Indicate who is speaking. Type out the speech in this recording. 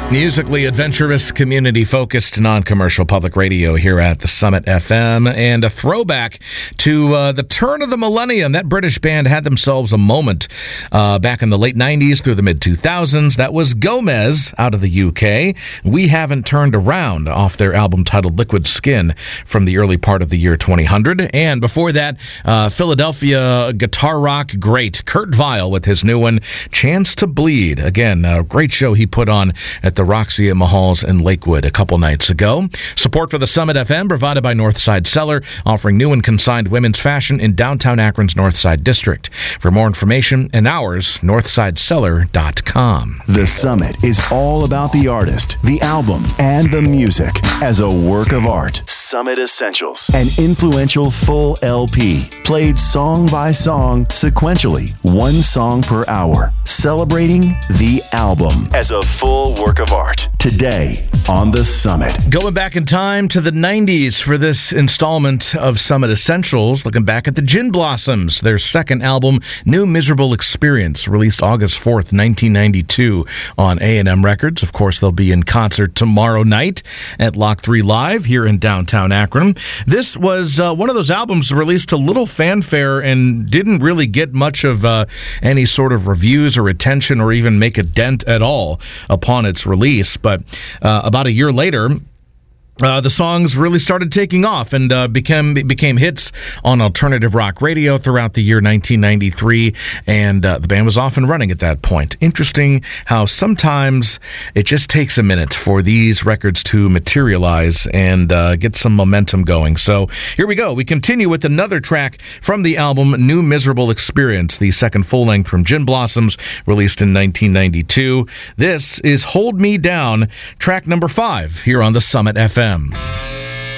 Speaker 1: Musically adventurous, community-focused, non-commercial public radio here at the Summit FM, and a throwback to the turn of the millennium. That British band had themselves a moment back in the late 90s through the mid-2000s. That was Gomez out of the UK. We Haven't Turned Around off their album titled Liquid Skin from the early part of the year 2000. And before that, Philadelphia guitar rock great Kurt Vile with his new one, Chance to Bleed. Again, a great show he put on at the Roxy at Mahal's in Lakewood a couple nights ago. Support for the Summit FM provided by Northside Cellar, offering new and consigned women's fashion in downtown Akron's Northside District. For more information and hours, northsidecellar.com.
Speaker 2: The Summit is all about the artist, the album, and the music as a work of art. Summit Essentials, an influential full LP, played song by song, sequentially, one song per hour, celebrating the album as a full work of art. Today on The Summit.
Speaker 1: Going back in time to the 90s for this installment of Summit Essentials, looking back at the Gin Blossoms, their second album, New Miserable Experience, released August 4th, 1992 on A&M Records. Of course, they'll be in concert tomorrow night at Lock 3 Live here in downtown Akron. This was one of those albums released to little fanfare and didn't really get much of any sort of reviews or attention or even make a dent at all upon its release. But about a year later, the songs really started taking off and became hits on alternative rock radio throughout the year 1993, and the band was off and running at that point. Interesting how sometimes it just takes a minute for these records to materialize and get some momentum going. So here we go. We continue with another track from the album New Miserable Experience, the second full-length from Gin Blossoms, released in 1992. This is Hold Me Down, track number 5 here on the Summit FM.